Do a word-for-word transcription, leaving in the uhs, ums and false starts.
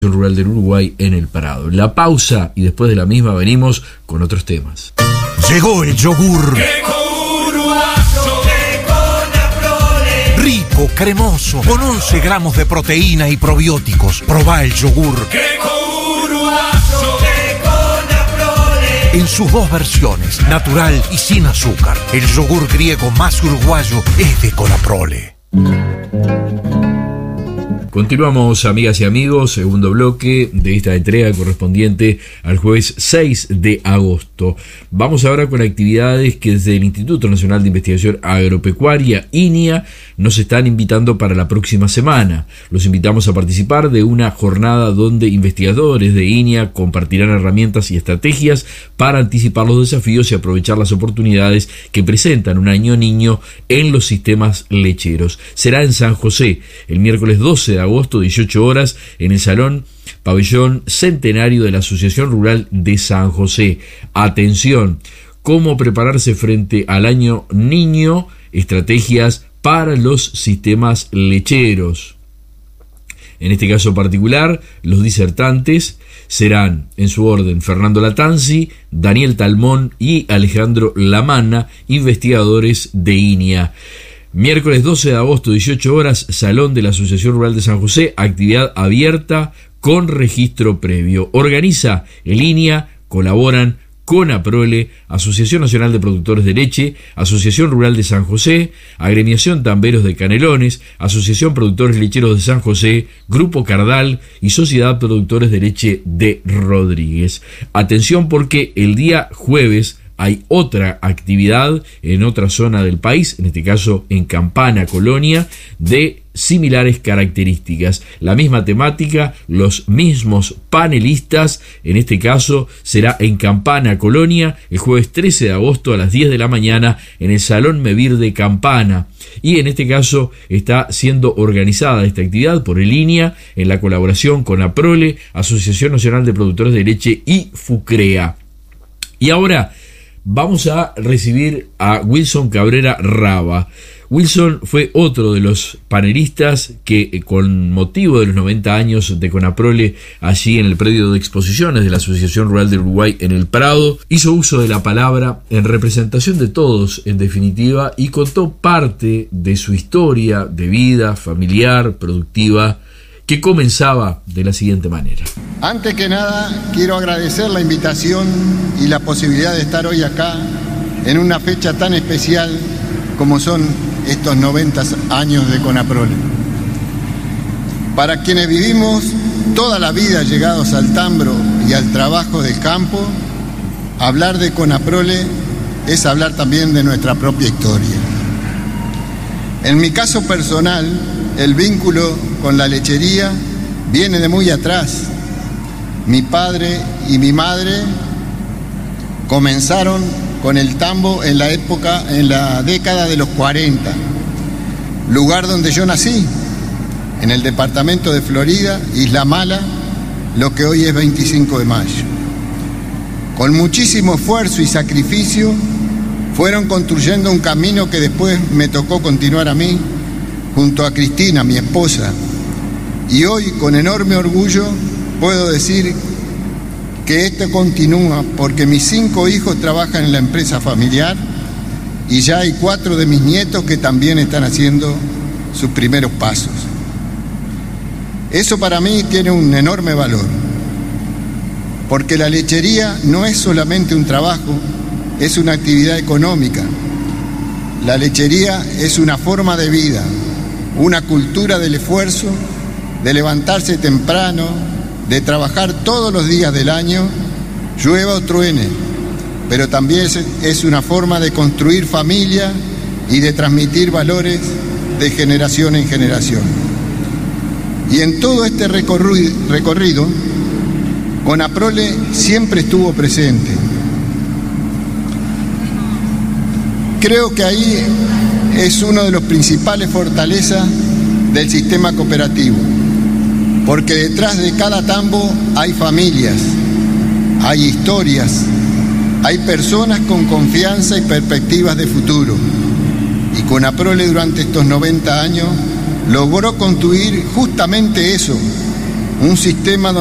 Rural del Uruguay en el Prado. La pausa y después de la misma venimos con otros temas. Llegó el yogur. Rico, cremoso, con once gramos de proteína y probióticos. Probá el yogur. En sus dos versiones, natural y sin azúcar. El yogur griego más uruguayo es de Conaprole. Continuamos, amigas y amigos, segundo bloque de esta entrega correspondiente al jueves seis de agosto. Vamos ahora con actividades que desde el Instituto Nacional de Investigación Agropecuaria, I N I A, nos están invitando para la próxima semana. Los invitamos a participar de una jornada donde investigadores de I N I A compartirán herramientas y estrategias para anticipar los desafíos y aprovechar las oportunidades que presentan un año niño en los sistemas lecheros. Será en San José, el miércoles doce de agosto, dieciocho horas, en el Salón Pabellón Centenario de la Asociación Rural de San José. Atención, cómo prepararse frente al año niño, estrategias para los sistemas lecheros. En este caso particular, los disertantes serán, en su orden, Fernando Latanzi, Daniel Talmón y Alejandro Lamana, investigadores de I N I A. Miércoles doce de agosto, dieciocho horas, Salón de la Asociación Rural de San José, actividad abierta con registro previo. Organiza el I N I A, colaboran Conaprole, Asociación Nacional de Productores de Leche, Asociación Rural de San José, Agremiación Tamberos de Canelones, Asociación Productores Lecheros de San José, Grupo Cardal y Sociedad Productores de Leche de Rodríguez. Atención porque el día jueves hay otra actividad en otra zona del país, en este caso en Campana, Colonia, de similares características. La misma temática, los mismos panelistas, en este caso será en Campana, Colonia, el jueves trece de agosto a las diez de la mañana en el Salón Mevir de Campana. Y en este caso está siendo organizada esta actividad por el I N I A en la colaboración con APROLE, Asociación Nacional de Productores de Leche y FUCREA. Y ahora vamos a recibir a Wilson Cabrera Raba. Wilson fue otro de los panelistas que, con motivo de los noventa años de Conaprole, allí en el predio de exposiciones de la Asociación Rural del Uruguay en el Prado, hizo uso de la palabra en representación de todos, en definitiva, y contó parte de su historia de vida familiar, productiva, que comenzaba de la siguiente manera. Antes que nada, quiero agradecer la invitación y la posibilidad de estar hoy acá en una fecha tan especial como son estos noventa años de Conaprole. Para quienes vivimos toda la vida llegados al tambro y al trabajo del campo, hablar de Conaprole es hablar también de nuestra propia historia. En mi caso personal, el vínculo con la lechería viene de muy atrás. Mi padre y mi madre comenzaron con el tambo en la época, en la década de los cuarenta, lugar donde yo nací, en el departamento de Florida, Isla Mala, lo que hoy es veinticinco de mayo. Con muchísimo esfuerzo y sacrificio fueron construyendo un camino que después me tocó continuar a mí, junto a Cristina, mi esposa, y hoy con enorme orgullo puedo decir que esto continúa porque mis cinco hijos trabajan en la empresa familiar y ya hay cuatro de mis nietos que también están haciendo sus primeros pasos. Eso para mí tiene un enorme valor, porque la lechería no es solamente un trabajo, es una actividad económica. La lechería es una forma de vida, una cultura del esfuerzo, de levantarse temprano, de trabajar todos los días del año, llueva o truene, pero también es una forma de construir familia y de transmitir valores de generación en generación. Y en todo este recorrido, Conaprole siempre estuvo presente. Creo que ahí es una de las principales fortalezas del sistema cooperativo, porque detrás de cada tambo hay familias, hay historias, hay personas con confianza y perspectivas de futuro. Y Conaprole durante estos noventa años logró construir justamente eso, un sistema